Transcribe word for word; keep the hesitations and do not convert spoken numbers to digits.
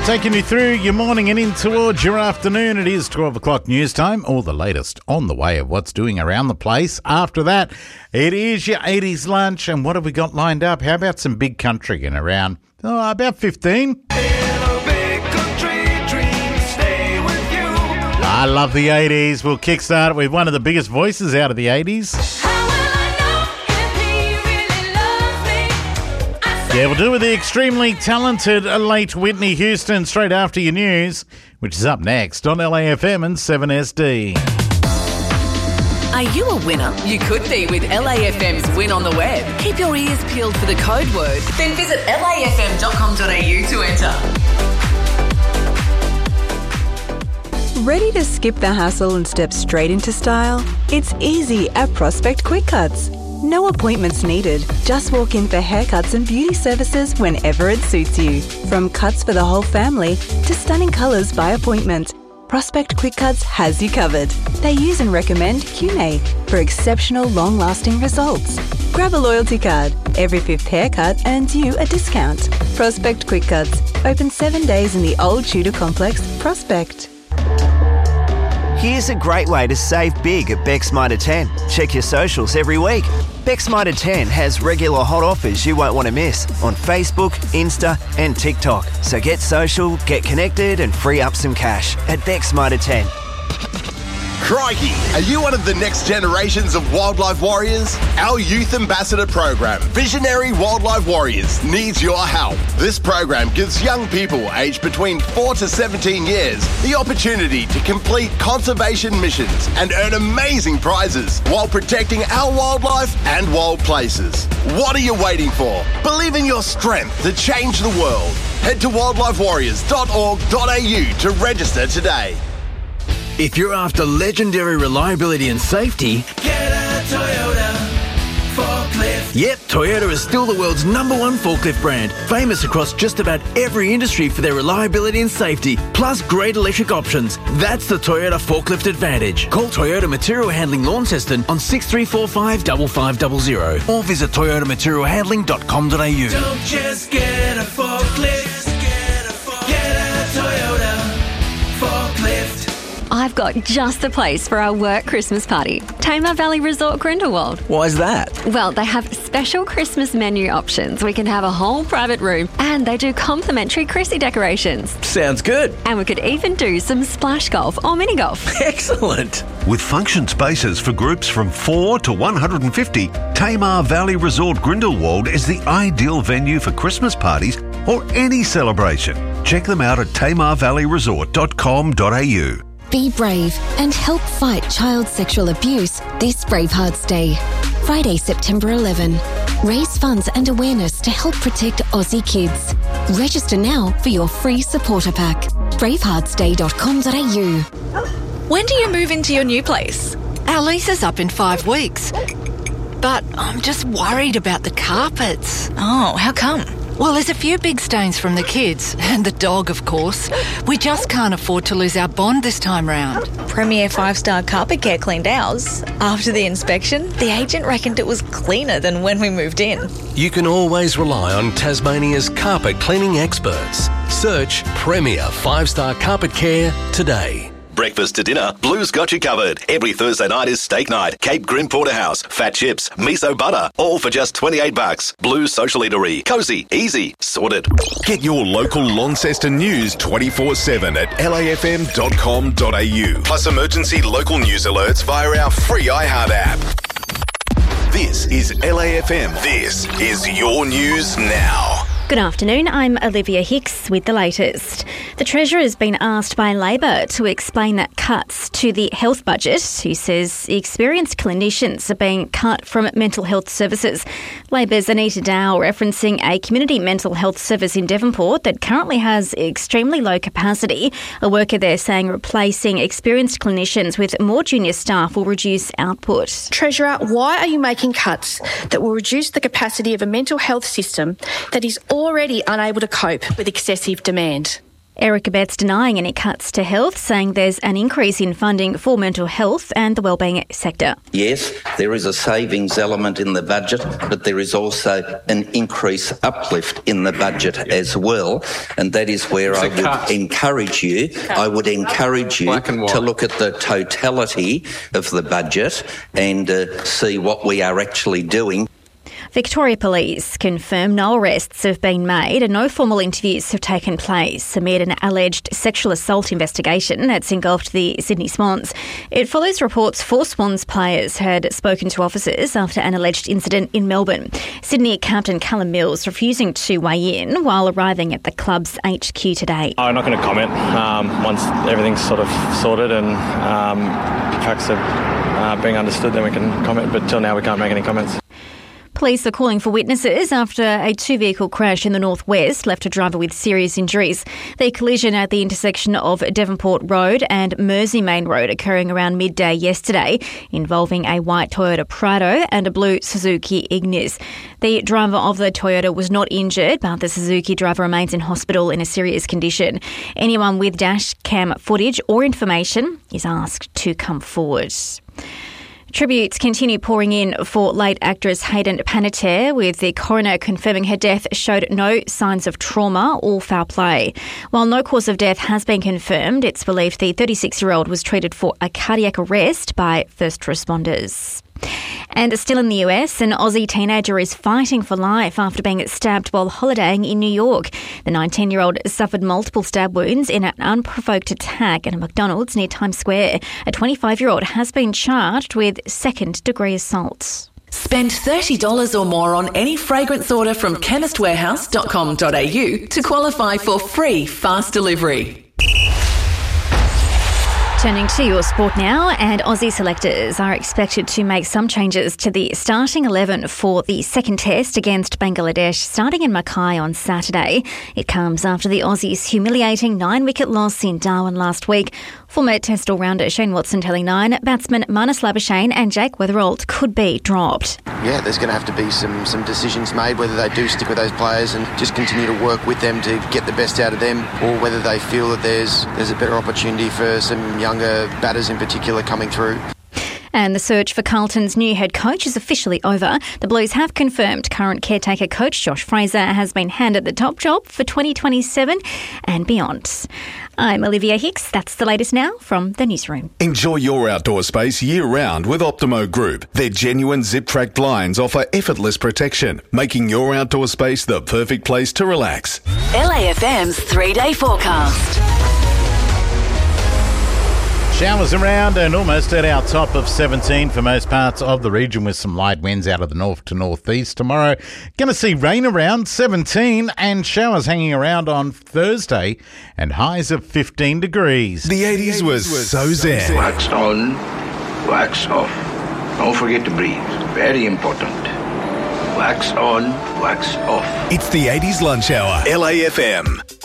Taking you through your morning and in towards your afternoon. It is twelve o'clock news time. All the latest on the way of what's doing around the place. After that, it is your eighties lunch. And what have we got lined up? How about some big country in around oh, about fifteen? I love the eighties. We'll kickstart it with one of the biggest voices out of the eighties. Yeah, we'll do it with the extremely talented late Whitney Houston straight after your news, which is up next on L A F M and seven S D. Are you a winner? You could be with L A F M's Win on the Web. Keep your ears peeled for the code word. Then visit L A F M dot com dot A U to enter. Ready to skip the hassle and step straight into style? It's easy at Prospect Quick Cuts. No appointments needed. Just walk in for haircuts and beauty services whenever it suits you. From cuts for the whole family to stunning colours by appointment, Prospect Quick Cuts has you covered. They use and recommend Q N A for exceptional long-lasting results. Grab a loyalty card. Every fifth haircut earns you a discount. Prospect Quick Cuts. Open seven days in the old Tudor complex, Prospect. Here's a great way to save big at Beck's Mitre ten. Check your socials every week. Beck's Mitre ten has regular hot offers you won't want to miss on Facebook, Insta and TikTok. So get social, get connected and free up some cash at Beck's Mitre ten. Crikey! Are you one of the next generations of wildlife warriors? Our Youth Ambassador program, Visionary Wildlife Warriors, needs your help. This program gives young people aged between four to seventeen years the opportunity to complete conservation missions and earn amazing prizes while protecting our wildlife and wild places. What are you waiting for? Believe in your strength to change the world. Head to wildlife warriors dot org dot A U to register today. If you're after legendary reliability and safety, get a Toyota forklift. Yep, Toyota is still the world's number one forklift brand, famous across just about every industry for their reliability and safety, plus great electric options. That's the Toyota Forklift Advantage. Call Toyota Material Handling Launceston on six three four five five five zero zero or visit toyota material handling dot com dot A U. Don't just get a forklift, get a, get a Toyota forklift. I've got just the place for our work Christmas party. Tamar Valley Resort Grindelwald. Why is that? Well, they have special Christmas menu options. We can have a whole private room and they do complimentary Chrissy decorations. Sounds good. And we could even do some splash golf or mini golf. Excellent. With function spaces for groups from four to one hundred fifty, Tamar Valley Resort Grindelwald is the ideal venue for Christmas parties or any celebration. Check them out at tamar valley resort dot com dot A U. Be brave and help fight child sexual abuse this Bravehearts Day. Friday, September eleventh. Raise funds and awareness to help protect Aussie kids. Register now for your free supporter pack. bravehearts day dot com dot A U. When do you move into your new place? Our lease is up in five weeks. But I'm just worried about the carpets. Oh, how come? Well, there's a few big stains from the kids, and the dog, of course. We just can't afford to lose our bond this time round. Premier five-star Carpet Care cleaned ours. After the inspection, the agent reckoned it was cleaner than when we moved in. You can always rely on Tasmania's carpet cleaning experts. Search Premier five-star Carpet Care today. Breakfast to dinner, Blue's got you covered. Every Thursday night is steak night. Cape Grim Porterhouse, fat chips, miso butter, all for just twenty-eight bucks. Blue's social eatery, cosy, easy, sorted. Get your local Launceston news twenty-four seven at L A F M dot com dot A U. Plus emergency local news alerts via our free iHeart app. This is L A F M. This is your news now. Good afternoon, I'm Olivia Hicks with the latest. The Treasurer has been asked by Labor to explain that cuts to the health budget. He says experienced clinicians are being cut from mental health services. Labor's Anita Dow referencing a community mental health service in Devonport that currently has extremely low capacity. A worker there saying replacing experienced clinicians with more junior staff will reduce output. Treasurer, why are you making cuts that will reduce the capacity of a mental health system that is already unable to cope with excessive demand? Eric Abetz denying any cuts to health, saying there's an increase in funding for mental health and the wellbeing sector. Yes, there is a savings element in the budget, but there is also an increase uplift in the budget as well, and that is where I would cut. encourage you, cut. I would encourage you to look at the totality of the budget and uh, see what we are actually doing. Victoria Police confirm no arrests have been made and no formal interviews have taken place amid an alleged sexual assault investigation that's engulfed the Sydney Swans. It follows reports four Swans players had spoken to officers after an alleged incident in Melbourne. Sydney captain Callum Mills refusing to weigh in while arriving at the club's H Q today. I'm not going to comment. Um, once everything's sort of sorted and um, facts are uh, being understood, then we can comment, but till now we can't make any comments. Police are calling for witnesses after a two-vehicle crash in the northwest left a driver with serious injuries. The collision at the intersection of Devonport Road and Mersey Main Road occurring around midday yesterday, involving a white Toyota Prado and a blue Suzuki Ignis. The driver of the Toyota was not injured, but the Suzuki driver remains in hospital in a serious condition. Anyone with dash cam footage or information is asked to come forward. Tributes continue pouring in for late actress Hayden Panettiere, with the coroner confirming her death showed no signs of trauma or foul play. While no cause of death has been confirmed, it's believed the thirty-six-year-old was treated for a cardiac arrest by first responders. And still in the U S, an Aussie teenager is fighting for life after being stabbed while holidaying in New York. The nineteen-year-old suffered multiple stab wounds in an unprovoked attack at a McDonald's near Times Square. A twenty-five-year-old has been charged with second-degree assault. Spend thirty dollars or more on any fragrance order from chemist warehouse dot com dot a u to qualify for free fast delivery. Turning to your sport now, and Aussie selectors are expected to make some changes to the starting eleven for the second test against Bangladesh starting in Mackay on Saturday. It comes after the Aussies' humiliating nine-wicket loss in Darwin last week. Former Test all-rounder Shane Watson telling Nine batsman Marnus Labuschagne and Jake Weatherald could be dropped. Yeah, there's going to have to be some, some decisions made, whether they do stick with those players and just continue to work with them to get the best out of them, or whether they feel that there's there's a better opportunity for some younger batters in particular coming through. And the search for Carlton's new head coach is officially over. The Blues have confirmed current caretaker coach Josh Fraser has been handed the top job for twenty twenty-seven and beyond. I'm Olivia Hicks. That's the latest now from the newsroom. Enjoy your outdoor space year-round with Optimo Group. Their genuine zip-track blinds offer effortless protection, making your outdoor space the perfect place to relax. L A F M's three-day forecast. Showers around and almost at our top of seventeen for most parts of the region, with some light winds out of the north to northeast. Tomorrow, going to see rain around seventeen and showers hanging around on Thursday and highs of fifteen degrees. The eighties was so zen. Wax on, wax off. Don't forget to breathe. Very important. Wax on, wax off. It's the eighties lunch hour. L A F M.